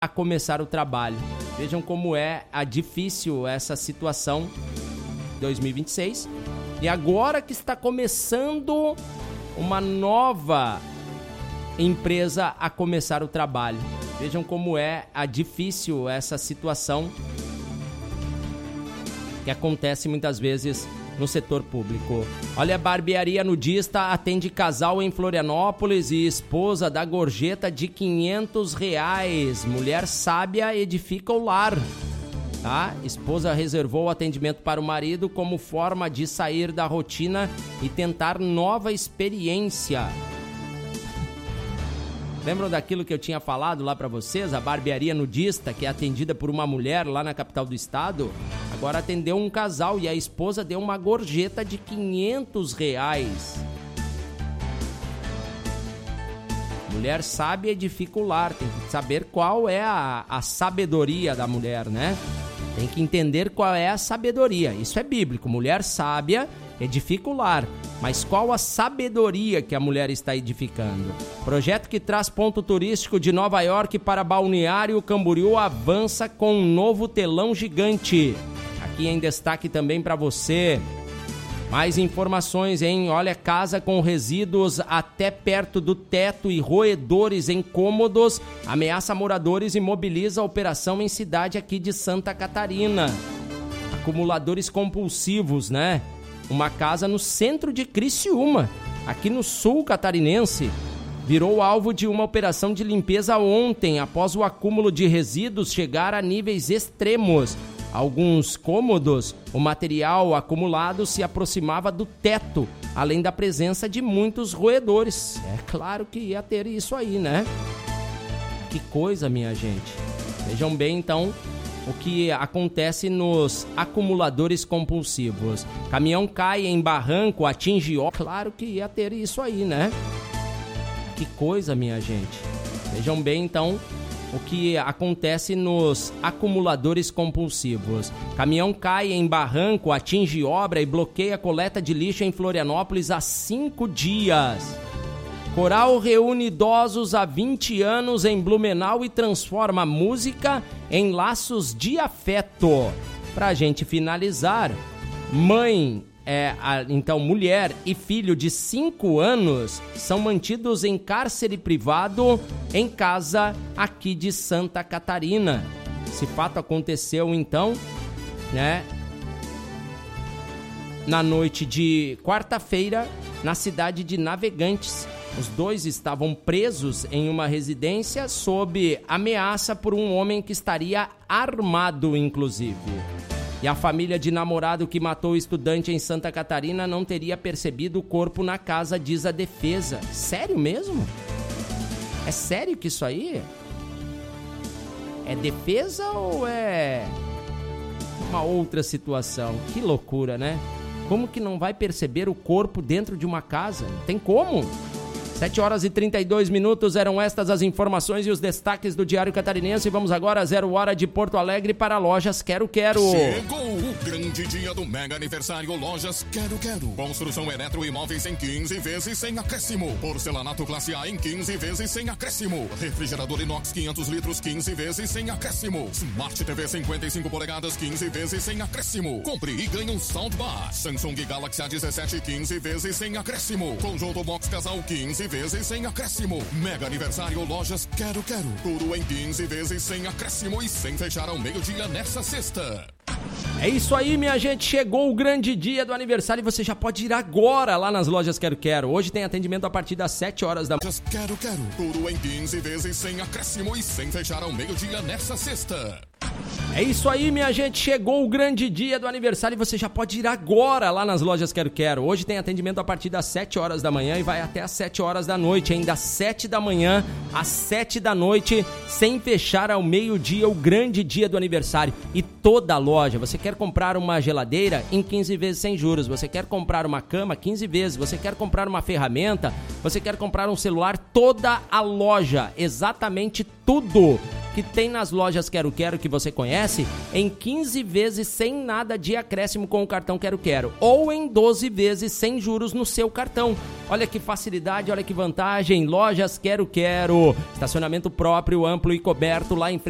a começar o trabalho. Vejam como é difícil essa situação 2026. E agora que está começando uma nova empresa a começar o trabalho. Vejam como é difícil essa situação que acontece muitas vezes no setor público. Olha, a barbearia nudista atende casal em Florianópolis e esposa dá gorjeta de R$500. Mulher sábia edifica o lar. Tá? Esposa reservou o atendimento para o marido como forma de sair da rotina e tentar nova experiência. Lembram daquilo que eu tinha falado lá para vocês? A barbearia nudista, que é atendida por uma mulher lá na capital do estado, agora atendeu um casal e a esposa deu uma gorjeta de R$500. Mulher sábia edifica o lar. Tem que saber qual é a sabedoria da mulher, né? Tem que entender qual é a sabedoria. Isso é bíblico. Mulher sábia edifica o lar. Mas qual a sabedoria que a mulher está edificando? Projeto que traz ponto turístico de Nova York para Balneário Camboriú avança com um novo telão gigante. Aqui em destaque também para você. Mais informações, hein? Olha, casa com resíduos até perto do teto e roedores em cômodos ameaça moradores e mobiliza a operação em cidade aqui de Santa Catarina. Acumuladores compulsivos, né? Uma casa no centro de Criciúma, aqui no sul catarinense, virou alvo de uma operação de limpeza ontem, após o acúmulo de resíduos chegar a níveis extremos. Alguns cômodos, o material acumulado se aproximava do teto, além da presença de muitos roedores. É claro que ia ter isso aí, né? Que coisa, minha gente. Vejam bem, então, o que acontece nos acumuladores compulsivos. Caminhão cai em barranco, atinge... Claro que ia ter isso aí, né? Que coisa, minha gente. Vejam bem, então, o que acontece nos acumuladores compulsivos. Caminhão cai em barranco, atinge obra e bloqueia a coleta de lixo em Florianópolis há 5 dias. Coral reúne idosos há 20 anos em Blumenau e transforma a música em laços de afeto. Pra gente finalizar, mulher e filho de 5 anos são mantidos em cárcere privado em casa aqui de Santa Catarina. Esse fato aconteceu então, né, na noite de quarta-feira na cidade de Navegantes. Os dois estavam presos em uma residência sob ameaça por um homem que estaria armado, inclusive. E a família de namorado que matou o estudante em Santa Catarina não teria percebido o corpo na casa, diz a defesa. Sério mesmo? É sério que isso aí? É defesa ou é uma outra situação? Que loucura, né? Como que não vai perceber o corpo dentro de uma casa? Tem como? 7h32, eram estas as informações e os destaques do Diário Catarinense. Vamos agora a 0h de Porto Alegre para Lojas Quero Quero. Chegou o grande dia do mega aniversário Lojas Quero Quero. Construção eletroimóveis em 15 vezes sem acréscimo. Porcelanato classe A em 15 vezes sem acréscimo. Refrigerador inox 500 litros 15 vezes sem acréscimo. Smart TV 55 polegadas 15 vezes sem acréscimo. Compre e ganhe um soundbar. Samsung Galaxy A17 15 vezes sem acréscimo. Conjunto Box Casal 15 vezes sem acréscimo. Mega aniversário Lojas Quero Quero. Tudo em 15 vezes sem acréscimo e sem fechar ao meio-dia nessa sexta. É isso aí, minha gente. Chegou o grande dia do aniversário e você já pode ir agora lá nas Lojas Quero Quero. Hoje tem atendimento a partir das 7 horas da manhã. Lojas Quero Quero. Tudo em 15 vezes sem acréscimo e sem fechar ao meio-dia nessa sexta. É isso aí, minha gente. Chegou o grande dia do aniversário e você já pode ir agora lá nas Lojas Quero Quero. Hoje tem atendimento a partir das 7 horas da manhã e vai até as 7 horas da noite. Ainda das 7 da manhã às 7 da noite, sem fechar ao meio-dia, o grande dia do aniversário. E toda a loja, você quer comprar uma geladeira em 15 vezes sem juros, você quer comprar uma cama 15 vezes, você quer comprar uma ferramenta, você quer comprar um celular, toda a loja, exatamente tudo que tem nas Lojas Quero Quero que você conhece, em 15 vezes sem nada de acréscimo com o cartão Quero Quero, ou em 12 vezes sem juros no seu cartão. Olha que facilidade, olha que vantagem. Lojas Quero Quero, estacionamento próprio, amplo e coberto lá em frente